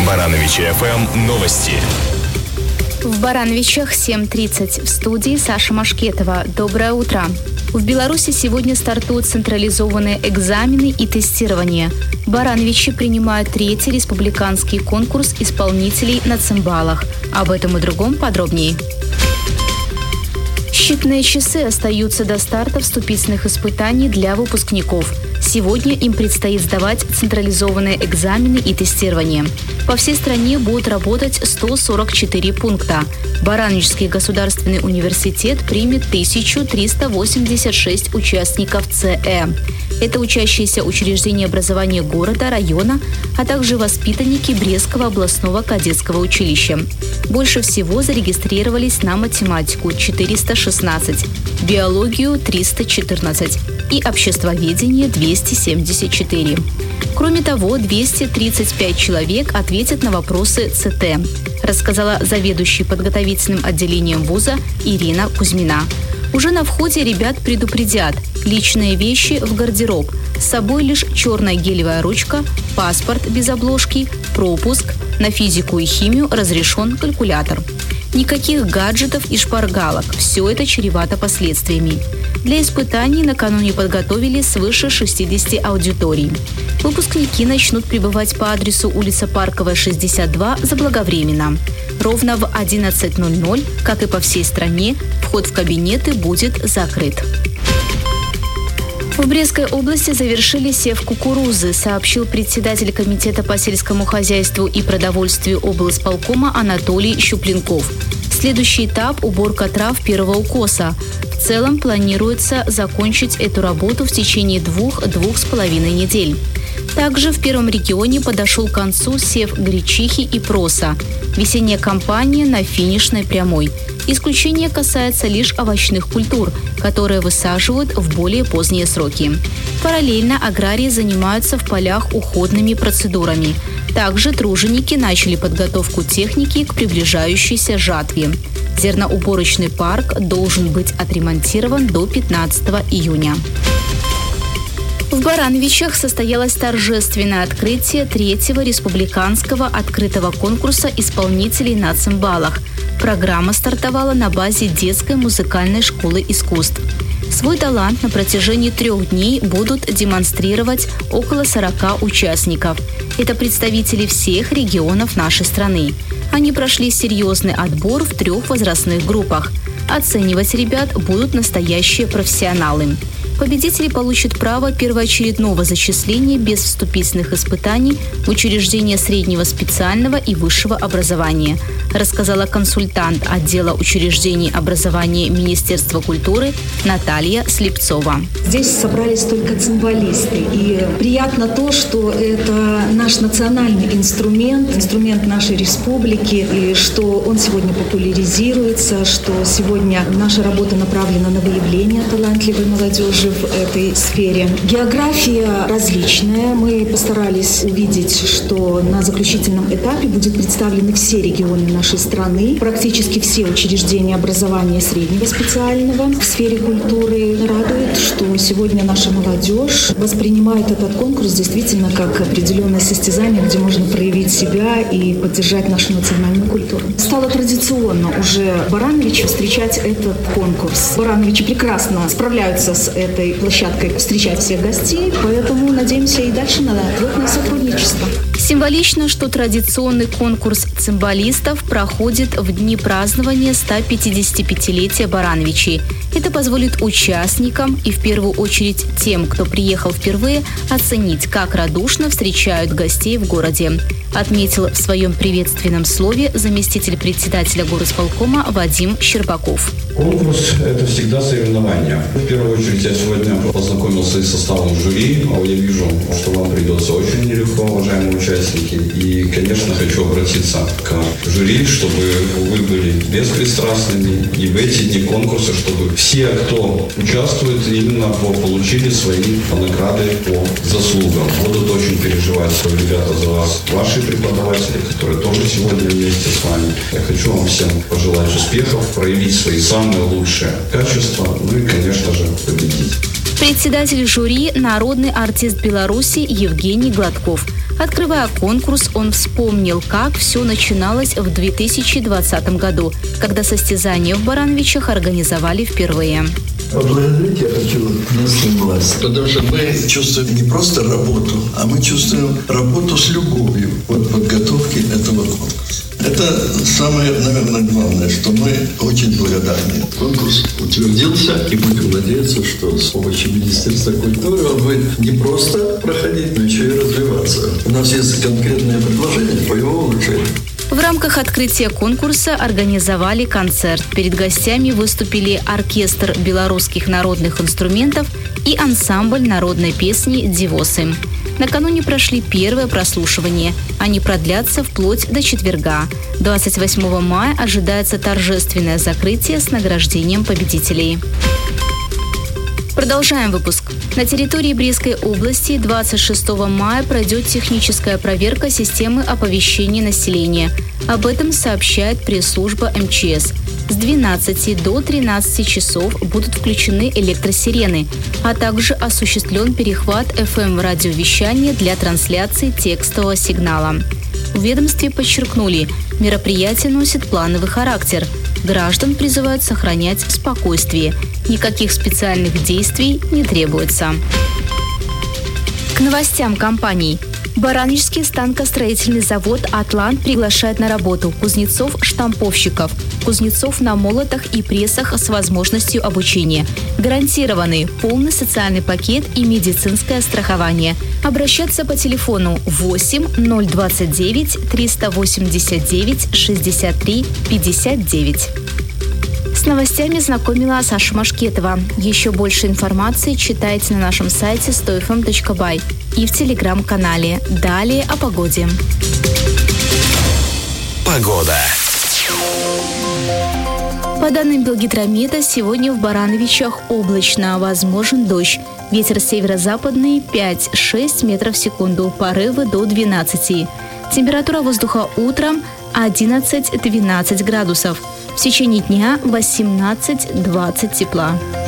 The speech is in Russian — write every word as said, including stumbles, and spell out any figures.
Барановичи эф эм новости. В Барановичах семь тридцать. В студии Саша Машкетова. Доброе утро. В Беларуси сегодня стартуют централизованные экзамены и тестирование. Барановичи принимают третий республиканский конкурс исполнителей на цимбалах. Об этом и другом подробнее. Считанные часы остаются до старта вступительных испытаний для выпускников. Сегодня им предстоит сдавать централизованные экзамены и тестирование. По всей стране будут работать сто сорок четыре пункта. Барановичский государственный университет примет тысячу триста восемьдесят шесть участников ЦЭ. Это учащиеся учреждения образования города, района, а также воспитанники Брестского областного кадетского училища. Больше всего зарегистрировались на математику – четыреста шестнадцать, биологию – триста четырнадцать и обществоведение – двести семьдесят четыре. Кроме того, двести тридцать пять человек ответят на вопросы ЦТ, рассказала заведующий подготовительным отделением вуза Ирина Кузьмина. Уже на входе ребят предупредят: личные вещи в гардероб, с собой лишь черная гелевая ручка, паспорт без обложки, пропуск, на физику и химию разрешен калькулятор. Никаких гаджетов и шпаргалок, все это чревато последствиями. Для испытаний накануне подготовили свыше шестидесяти аудиторий. Выпускники начнут прибывать по адресу улица Парковая, шестьдесят два, заблаговременно. Ровно в одиннадцать ноль ноль, как и по всей стране, вход в кабинеты будет закрыт. В Брестской области завершили сев кукурузы, сообщил председатель комитета по сельскому хозяйству и продовольствию облсполкома Анатолий Щупленков. Следующий этап – уборка трав первого укоса. В целом планируется закончить эту работу в течение двух-двух с половиной недель. Также в первом регионе подошел к концу сев гречихи и проса. Весенняя кампания на финишной прямой. Исключение касается лишь овощных культур, которые высаживают в более поздние сроки. Параллельно аграрии занимаются в полях уходными процедурами. Также труженики начали подготовку техники к приближающейся жатве. Зерноуборочный парк должен быть отремонтирован до пятнадцатого июня. В Барановичах состоялось торжественное открытие третьего республиканского открытого конкурса исполнителей на цимбалах. Программа стартовала на базе детской музыкальной школы искусств. Свой талант на протяжении трех дней будут демонстрировать около сорока участников. Это представители всех регионов нашей страны. Они прошли серьезный отбор в трех возрастных группах. Оценивать ребят будут настоящие профессионалы. Победители получат право первоочередного зачисления без вступительных испытаний в учреждения среднего специального и высшего образования, рассказала консультант отдела учреждений образования Министерства культуры Наталья Слепцова. Здесь собрались только цимбалисты. И приятно то, что это наш национальный инструмент, инструмент нашей республики, и что он сегодня популяризируется, что сегодня наша работа направлена на выявление талантливой молодежи в этой сфере. География различная. Мы постарались увидеть, что на заключительном этапе будут представлены все регионы нашей страны, практически все учреждения образования среднего специального в сфере культуры. Радует, что сегодня наша молодежь воспринимает этот конкурс действительно как определенное состязание, где можно проявить себя и поддержать нашу национальную культуру. Стало традиционно уже Барановичи встречать этот конкурс. Барановичи прекрасно справляются с этой площадкой встречать всех гостей, поэтому надеемся и дальше на плотное сотрудничество. Символично, что традиционный конкурс цимбалистов проходит в дни празднования ста пятидесятипятилетия Барановичей. Это позволит участникам и в первую очередь тем, кто приехал впервые, оценить, как радушно встречают гостей в городе, отметил в своем приветственном слове заместитель председателя горосполкома Вадим Щербаков. Конкурс – это всегда соревнование. В первую очередь я сегодня познакомился и с составом жюри, а я вижу, что вам придется очень нелегко, уважаемые участники. И, конечно, хочу обратиться к жюри, чтобы вы были беспристрастными и в эти дни конкурса, чтобы все, кто участвует, именно получили свои награды по заслугам. Будут очень переживать, что ребята за вас, ваши преподаватели, которые тоже сегодня вместе с вами. Я хочу вам всем пожелать успехов, проявить свои самые лучшие качества, ну и, конечно же, победить. Председатель жюри – народный артист Беларуси Евгений Гладков. Открывая конкурс, он вспомнил, как все начиналось в две тысячи двадцатом году, когда состязания в Барановичах организовали впервые. Поблагодарить я хочу местную власть, потому что мы чувствуем не просто работу, а мы чувствуем работу с любовью от подготовки этого конкурса. Это самое, наверное, главное, что мы очень благодарны. Конкурс утвердился, и будем надеяться, что с помощью Министерства культуры он будет не просто проходить, но еще и развиваться. У нас есть конкретные предложения по его улучшению. В рамках открытия конкурса организовали концерт. Перед гостями выступили оркестр белорусских народных инструментов и ансамбль народной песни «Девосы». Накануне прошли первое прослушивание. Они продлятся вплоть до четверга. двадцать восьмого мая ожидается торжественное закрытие с награждением победителей. Продолжаем выпуск. На территории Брестской области двадцать шестого мая пройдет техническая проверка системы оповещения населения. Об этом сообщает пресс-служба эм че эс. С двенадцати до тринадцати часов будут включены электросирены, а также осуществлен перехват эф эм-радиовещания для трансляции текстового сигнала. В ведомстве подчеркнули, мероприятие носит плановый характер. Граждан призывают сохранять спокойствие. Никаких специальных действий не требуется. К новостям компаний. Барановичский станкостроительный завод «Атлант» приглашает на работу кузнецов-штамповщиков, кузнецов на молотах и прессах с возможностью обучения. Гарантированы полный социальный пакет и медицинское страхование. Обращаться по телефону восемь ноль двадцать девять триста восемьдесят девять шестьдесят три пятьдесят девять. С новостями знакомила Саша Машкетова. Еще больше информации читайте на нашем сайте сто эф эм точка бай и в телеграм-канале. Далее о погоде. Погода. По данным Белгидромета, сегодня в Барановичах облачно, возможен дождь. Ветер северо-западный пять-шесть метров в секунду, порывы до двенадцати. Температура воздуха утром одиннадцать-двенадцать градусов. В течение дня восемнадцать-двадцать тепла.